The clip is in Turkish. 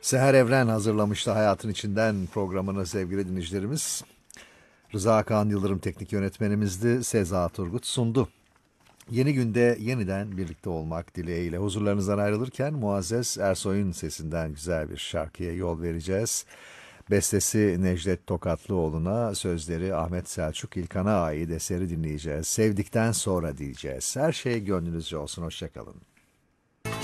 Seher Evren hazırlamıştı Hayatın İçinden programını sevgili dinleyicilerimiz. Rıza Kaan Yıldırım teknik yönetmenimizdi. Seza Turgut sundu. Yeni günde yeniden birlikte olmak dileğiyle huzurlarınızdan ayrılırken Muazzez Ersoy'un sesinden güzel bir şarkıya yol vereceğiz. Bestesi Necdet Tokatlıoğlu'na, sözleri Ahmet Selçuk İlkan'a ait eseri dinleyeceğiz. Sevdikten sonra diyeceğiz. Her şey gönlünüzce olsun. Hoşçakalın.